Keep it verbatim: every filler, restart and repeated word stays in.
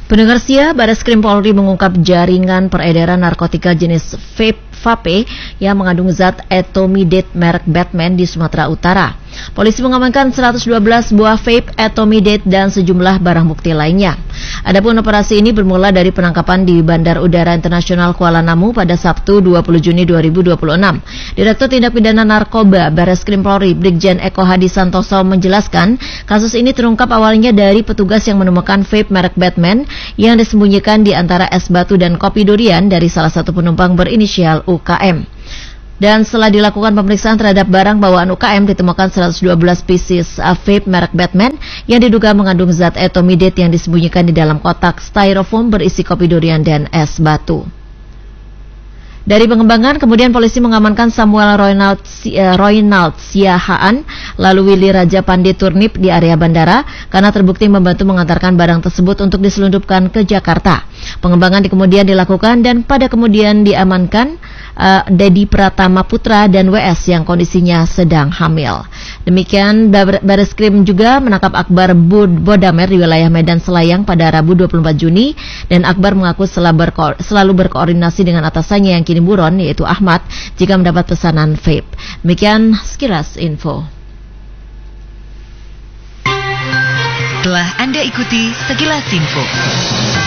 Pendengar setia, Bareskrim Polri mengungkap jaringan peredaran narkotika jenis vape yang mengandung zat etomidate merek Batman di Sumatera Utara. Polisi mengamankan seratus dua belas buah vape etomidate dan sejumlah barang bukti lainnya. Adapun operasi ini bermula dari penangkapan di Bandar Udara Internasional Kuala Namu pada Sabtu dua puluh Juni dua ribu dua puluh enam. Direktur Tindak Pidana Narkoba Bareskrim Polri Brigjen Eko Hadi Santoso menjelaskan, kasus ini terungkap awalnya dari petugas yang menemukan vape merek Batman yang disembunyikan di antara es batu dan kopi durian dari salah satu penumpang berinisial U K M. Dan setelah dilakukan pemeriksaan terhadap barang bawaan U K M, ditemukan seratus dua belas pieces vape merek Batman yang diduga mengandung zat etomidate yang disembunyikan di dalam kotak styrofoam berisi kopi durian dan es batu. Dari pengembangan, kemudian polisi mengamankan Samuel Roynald, uh, Roynald Siahaan, lalu Willy Raja Pandi Turnip di area bandara, karena terbukti membantu mengantarkan barang tersebut untuk diselundupkan ke Jakarta. Pengembangan di kemudian dilakukan dan pada kemudian diamankan uh, Dedi Pratama Putra dan W S yang kondisinya sedang hamil. Demikian, Bareskrim juga menangkap Akbar Bud Bodamer di wilayah Medan Selayang pada Rabu dua puluh empat Juni, dan Akbar mengaku selalu berkoordinasi dengan atasannya yang kini buron, yaitu Ahmad, jika mendapat pesanan vape. Demikian sekilas info. Telah Anda ikuti sekilas info.